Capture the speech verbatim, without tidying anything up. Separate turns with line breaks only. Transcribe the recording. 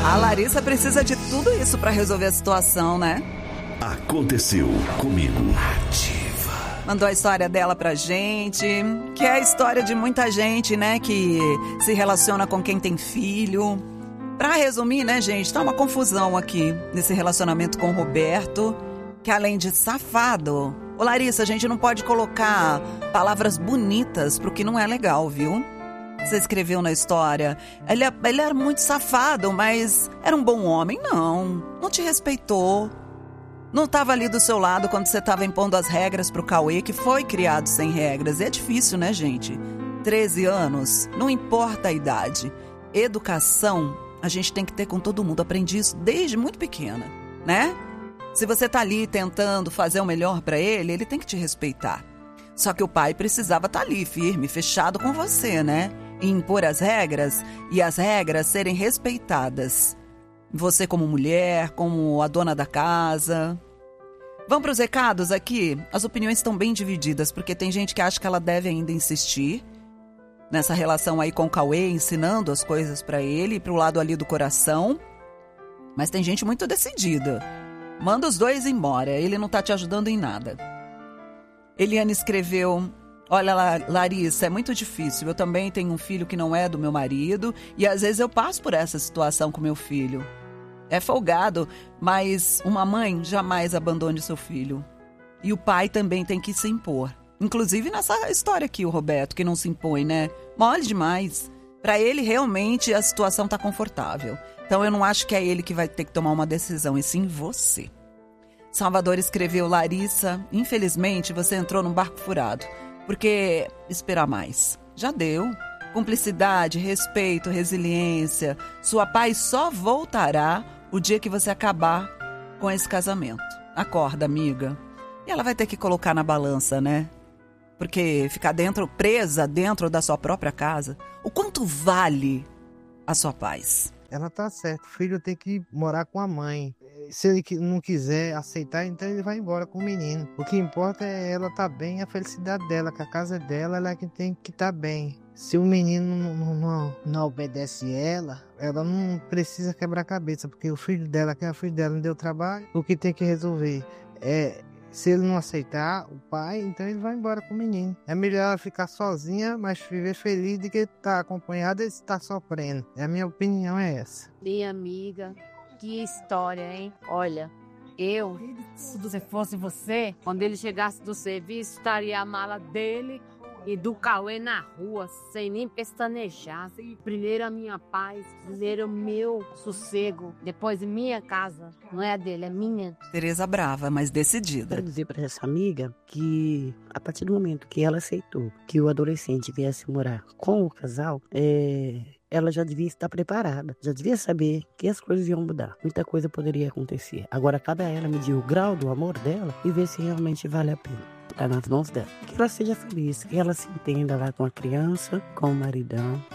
A Larissa precisa de tudo isso pra resolver a situação, né?
Aconteceu comigo.
Mandou a história dela pra gente, que é a história de muita gente, né, que se relaciona com quem tem filho. Pra resumir, né, gente, tá uma confusão aqui nesse relacionamento com o Roberto, que além de safado... Ô Larissa, a gente não pode colocar palavras bonitas pro que não é legal, viu? Você escreveu na história, ele, ele era muito safado, mas era um bom homem? Não, não te respeitou. Não estava ali do seu lado quando você estava impondo as regras pro Cauê, que foi criado sem regras. E é difícil, né, gente? treze anos, não importa a idade. Educação, a gente tem que ter com todo mundo. Aprendi isso desde muito pequena, né? Se você tá ali tentando fazer o melhor para ele, ele tem que te respeitar. Só que o pai precisava estar ali, firme, fechado com você, né? E impor as regras e as regras serem respeitadas. Você como mulher, como a dona da casa. Vamos para os recados aqui? As opiniões estão bem divididas, porque tem gente que acha que ela deve ainda insistir nessa relação aí com o Cauê, ensinando as coisas para ele, para o lado ali do coração. Mas tem gente muito decidida. Manda os dois embora, ele não tá te ajudando em nada. Eliane escreveu... Olha, Larissa, é muito difícil. Eu também tenho um filho que não é do meu marido e às vezes eu passo por essa situação com meu filho. É folgado, mas uma mãe jamais abandone seu filho. E o pai também tem que se impor. Inclusive nessa história aqui, o Roberto, que não se impõe, né? Mole demais. Para ele, realmente, a situação tá confortável. Então eu não acho que é ele que vai ter que tomar uma decisão, e sim você. Salvador escreveu, Larissa, infelizmente você entrou num barco furado. Porque esperar mais. Já deu. Cumplicidade, respeito, resiliência. Sua paz só voltará o dia que você acabar com esse casamento. Acorda, amiga. E ela vai ter que colocar na balança, né? Porque ficar dentro, presa dentro da sua própria casa, o quanto vale a sua paz?
Ela tá certa. O filho tem que morar com a mãe. Se ele não quiser aceitar, então ele vai embora com o menino. O que importa é ela estar bem, a felicidade dela, que a casa é dela, ela é que tem que estar bem. Se o menino não, não, não, não obedece ela, ela não precisa quebrar a cabeça, porque o filho dela, que é o filho dela, não deu trabalho. O que tem que resolver é, se ele não aceitar o pai, então ele vai embora com o menino. É melhor ela ficar sozinha, mas viver feliz do que estar acompanhada e estar sofrendo. A minha opinião é essa.
Minha amiga... Que história, hein? Olha, eu, se você fosse você, quando ele chegasse do serviço, estaria a mala dele e do Cauê na rua, sem nem pestanejar. Primeiro a minha paz, primeiro o meu sossego, depois minha casa. Não é a dele, é minha.
Tereza brava, mas decidida.
Quero dizer para essa amiga que, a partir do momento que ela aceitou que o adolescente viesse morar com o casal, é... ela já devia estar preparada, já devia saber que as coisas iam mudar. Muita coisa poderia acontecer. Agora, cabe a ela medir o grau do amor dela e ver se realmente vale a pena. Está nas mãos dela. Que ela seja feliz, que ela se entenda lá com a criança, com o maridão.